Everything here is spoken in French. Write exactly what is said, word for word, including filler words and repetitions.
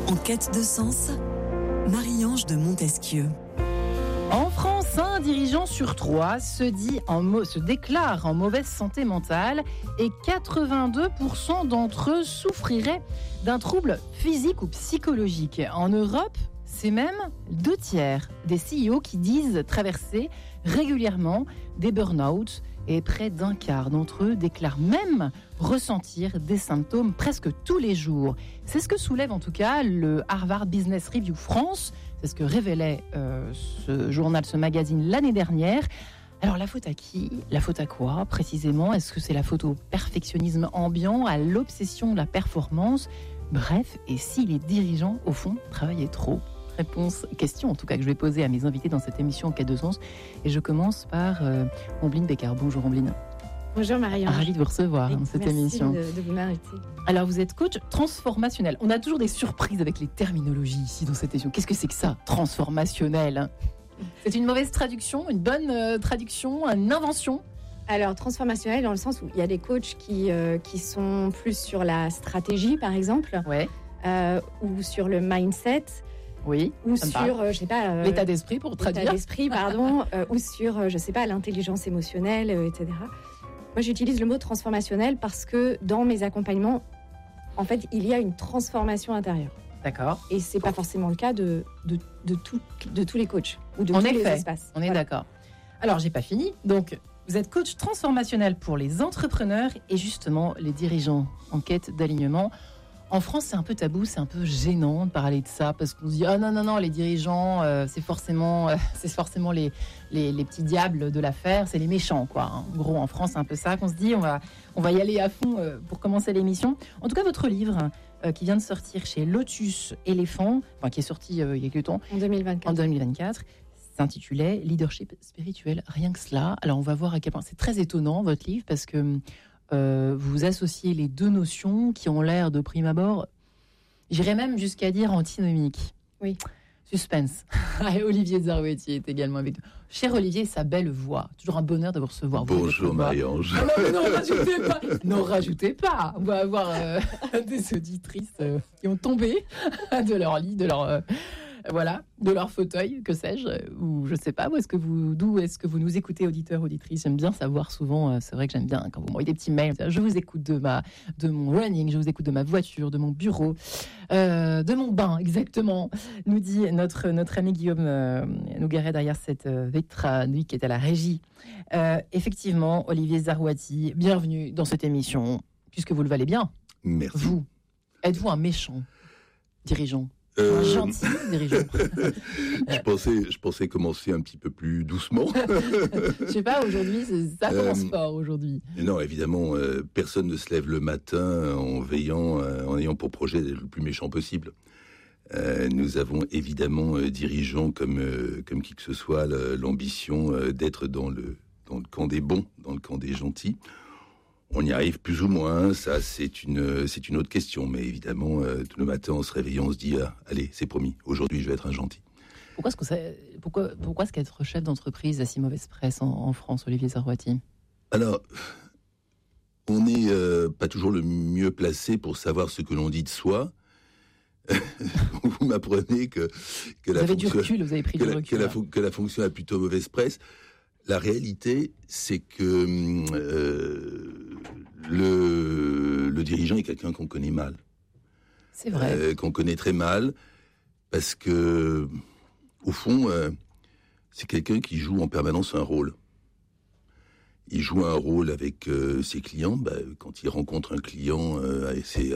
En quête de sens, Marie-Ange de Montesquieu. En France, un dirigeant sur trois se, dit en mo- se déclare en mauvaise santé mentale et quatre-vingt-deux pour cent d'entre eux souffriraient d'un trouble physique ou psychologique. En Europe, c'est même deux tiers des C E O qui disent traverser régulièrement des burn-out et près d'un quart d'entre eux déclarent même ressentir des symptômes presque tous les jours. C'est ce que soulève en tout cas le Harvard Business Review France. C'est ce que révélait euh, ce journal, ce magazine l'année dernière. Alors la faute à qui ? La faute à quoi précisément ? Est-ce que c'est la faute au perfectionnisme ambiant, à l'obsession de la performance ? Bref, et si les dirigeants, au fond, travaillaient trop ? Réponse, question en tout cas que je vais poser à mes invités dans cette émission En quête de sens. Et je commence par euh, Ombline Beccard. Bonjour Ombline. Bonjour Marie-Ange. Ravi de vous recevoir dans cette Merci émission. Merci de, de vous m'inviter. Alors vous êtes coach transformationnel. On a toujours des surprises avec les terminologies ici dans cette émission. Qu'est-ce que c'est que ça, transformationnel ? C'est une mauvaise traduction, une bonne euh, traduction, une invention ? Alors transformationnel dans le sens où il y a des coachs qui, euh, qui sont plus sur la stratégie par exemple, ouais. euh, ou sur le mindset. Oui, ou sur, euh, je sais pas, euh, l'état d'esprit pour traduire. L'état d'esprit, pardon, euh, ou sur, euh, je sais pas, l'intelligence émotionnelle, euh, et cetera. Moi, j'utilise le mot transformationnel parce que dans mes accompagnements, en fait, il y a une transformation intérieure. D'accord. Et c'est pas forcément le cas de de de, tout, de tous les coachs ou de en tous effet, les espaces. On est voilà. d'accord. Alors, j'ai pas fini. Donc, vous êtes coach transformationnel pour les entrepreneurs et justement les dirigeants en quête d'alignement. En France, c'est un peu tabou, c'est un peu gênant de parler de ça parce qu'on se dit ah non non non les dirigeants euh, c'est forcément euh, c'est forcément les, les les petits diables de l'affaire, c'est les méchants quoi. En gros, en France, c'est un peu ça qu'on se dit. On va on va y aller à fond euh, pour commencer l'émission. En tout cas, votre livre euh, qui vient de sortir chez Lotus Éléphant, enfin qui est sorti euh, il y a quelques temps en deux mille vingt-quatre. En deux mille vingt-quatre, s'intitulait Leadership spirituel. Rien que cela. Alors on va voir à quel point c'est très étonnant votre livre parce que Euh, vous associez les deux notions qui ont l'air de prime abord, j'irais même jusqu'à dire antinomiques. Oui. Suspense. Olivier Zarouetti est également avec nous. Cher Olivier, sa belle voix. Toujours un bonheur de vous recevoir. Bonjour Marie-Ange. Ah non, non, rajoutez pas. Non, rajoutez pas. On va avoir euh, des auditrices euh, qui ont tombé de leur lit, de leur... Euh, Voilà, de leur fauteuil, que sais-je, ou je sais pas, où est-ce que vous, d'où est-ce que vous nous écoutez, auditeurs, auditrices. J'aime bien savoir souvent, euh, c'est vrai que j'aime bien quand vous m'envoyez des petits mails. Je vous écoute de ma, de mon running, je vous écoute de ma voiture, de mon bureau, euh, de mon bain, exactement. Nous dit notre notre ami Guillaume euh, Nougaret derrière cette euh, vitre, lui qui est à la régie. Euh, effectivement, Olivier Zarouetti, bienvenue dans cette émission, puisque vous le valez bien. Merci. Vous, êtes-vous un méchant dirigeant? Euh... Un gentil dirigeant. je pensais, je pensais commencer un petit peu plus doucement. Je sais pas, aujourd'hui, ça commence euh, fort aujourd'hui. Non, évidemment, euh, personne ne se lève le matin en veillant, euh, en ayant pour projet d'être le plus méchant possible. Euh, nous avons évidemment euh, dirigeants comme euh, comme qui que ce soit l'ambition euh, d'être dans le dans le camp des bons, dans le camp des gentils. On y arrive plus ou moins, ça c'est une c'est une autre question, mais évidemment euh, tout le matin en se réveillant on se dit ah, allez c'est promis, aujourd'hui je vais être un gentil. Pourquoi est-ce que ça, pourquoi pourquoi est-ce qu'être chef d'entreprise a si mauvaise presse en, en France, Olivier Zarouetti ? Alors on n'est euh, pas toujours le mieux placé pour savoir ce que l'on dit de soi. Vous m'apprenez que que vous la avez fonction, du recul, vous avez pris que du la, recul. Que la, que la fonction a plutôt mauvaise presse. La réalité, c'est que euh, le, le dirigeant est quelqu'un qu'on connaît mal. C'est vrai. Euh, qu'on connaît très mal, parce que, au fond, euh, c'est quelqu'un qui joue en permanence un rôle. Il joue un rôle avec euh, ses clients. Bah, quand il rencontre un client, euh, c'est